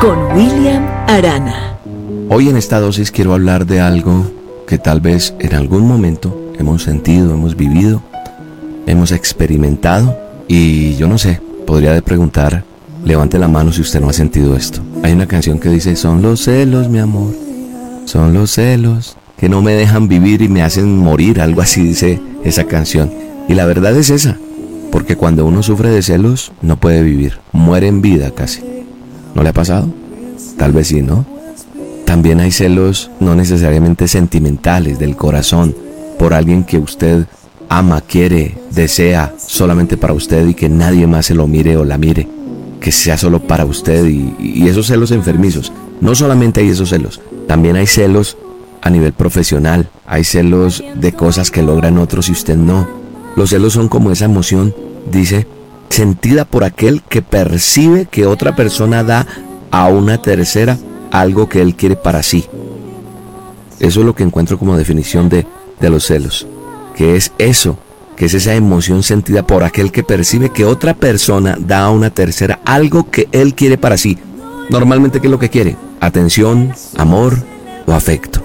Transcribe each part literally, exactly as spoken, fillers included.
con William Arana. Hoy en esta dosis quiero hablar de algo que tal vez en algún momento hemos sentido, hemos vivido, hemos experimentado y yo no sé, podría de preguntar, levante la mano si usted no ha sentido esto. Hay una canción que dice, son los celos, mi amor, son los celos que no me dejan vivir y me hacen morir, algo así dice esa canción. Y la verdad es esa, porque cuando uno sufre de celos no puede vivir, muere en vida casi. ¿No le ha pasado? Tal vez sí, ¿no? También hay celos no necesariamente sentimentales, del corazón, por alguien que usted ama, quiere, desea solamente para usted y que nadie más se lo mire o la mire, que sea solo para usted y, y esos celos enfermizos. No solamente hay esos celos, también hay celos a nivel profesional, hay celos de cosas que logran otros y usted no. Los celos son como esa emoción, dice, sentida por aquel que percibe que otra persona da a una tercera algo que él quiere para sí. Eso es lo que encuentro como definición de, de los celos, que es eso, que es esa emoción sentida por aquel que percibe que otra persona da a una tercera algo que él quiere para sí. Normalmente, ¿qué es lo que quiere? Atención, amor o afecto.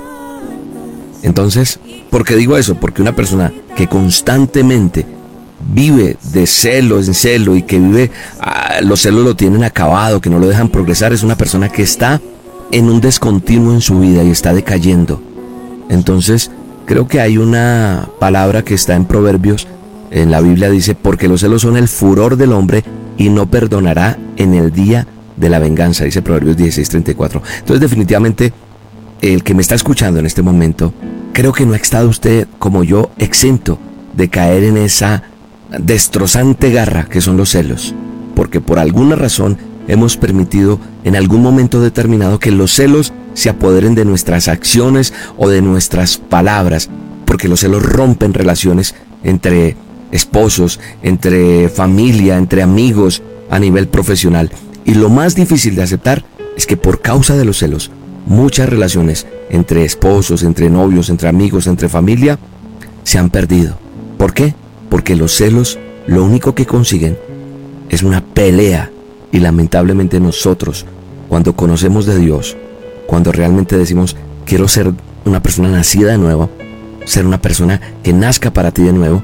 Entonces, ¿por qué digo eso? Porque una persona que constantemente vive de celo en celo y que vive, ah, los celos lo tienen acabado, que no lo dejan progresar, es una persona que está en un descontinuo en su vida y está decayendo. Entonces, creo que hay una palabra que está en Proverbios, en la Biblia dice, porque los celos son el furor del hombre y no perdonará en el día de la venganza, dice Proverbios dieciséis treinta y cuatro. Entonces, definitivamente, el que me está escuchando en este momento, creo que no ha estado usted como yo exento de caer en esa destrozante garra que son los celos, porque por alguna razón hemos permitido en algún momento determinado que los celos se apoderen de nuestras acciones o de nuestras palabras, porque los celos rompen relaciones entre esposos, entre familia, entre amigos, a nivel profesional. Y lo más difícil de aceptar es que por causa de los celos, muchas relaciones entre esposos, entre novios, entre amigos, entre familia, se han perdido. ¿Por qué? Porque los celos lo único que consiguen es una pelea. Y lamentablemente nosotros, cuando conocemos de Dios, cuando realmente decimos, quiero ser una persona nacida de nuevo, ser una persona que nazca para ti de nuevo,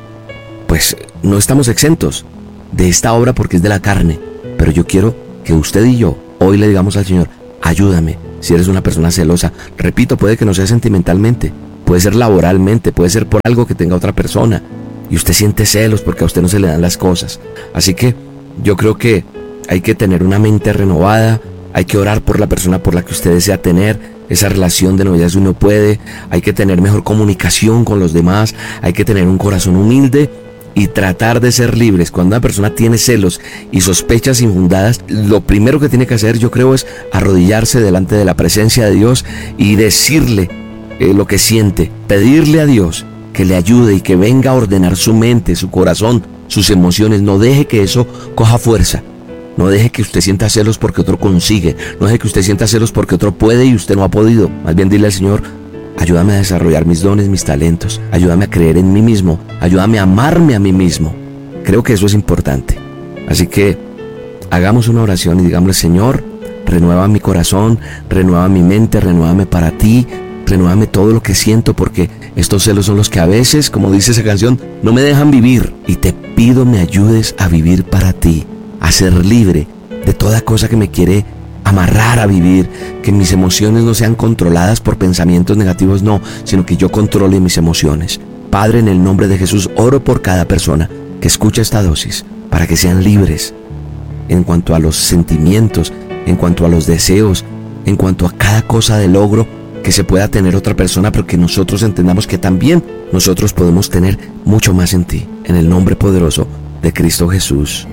pues no estamos exentos de esta obra porque es de la carne. Pero yo quiero que usted y yo hoy le digamos al Señor, ayúdame si eres una persona celosa. Repito, puede que no sea sentimentalmente, puede ser laboralmente, puede ser por algo que tenga otra persona y usted siente celos porque a usted no se le dan las cosas. Así que yo creo que hay que tener una mente renovada, hay que orar por la persona por la que usted desea tener esa relación de noviazgo y no puede, hay que tener mejor comunicación con los demás, hay que tener un corazón humilde y tratar de ser libres. Cuando una persona tiene celos y sospechas infundadas, lo primero que tiene que hacer, yo creo, es arrodillarse delante de la presencia de Dios y decirle eh, lo que siente, pedirle a Dios que le ayude y que venga a ordenar su mente, su corazón, sus emociones. No deje que eso coja fuerza. No deje que usted sienta celos porque otro consigue. No deje que usted sienta celos porque otro puede y usted no ha podido. Más bien dile al Señor, ayúdame a desarrollar mis dones, mis talentos. Ayúdame a creer en mí mismo. Ayúdame a amarme a mí mismo. Creo que eso es importante. Así que hagamos una oración y digámosle, Señor, renueva mi corazón, renueva mi mente, renuévame para ti, renuévame todo lo que siento, porque estos celos son los que a veces, como dice esa canción, no me dejan vivir. Y te pido me ayudes a vivir para ti, a ser libre de toda cosa que me quiere amarrar a vivir, que mis emociones no sean controladas por pensamientos negativos, no, sino que yo controle mis emociones. Padre, en el nombre de Jesús, oro por cada persona que escucha esta dosis, para que sean libres en cuanto a los sentimientos, en cuanto a los deseos, en cuanto a cada cosa de logro que se pueda tener otra persona, pero que nosotros entendamos que también nosotros podemos tener mucho más en ti, en el nombre poderoso de Cristo Jesús.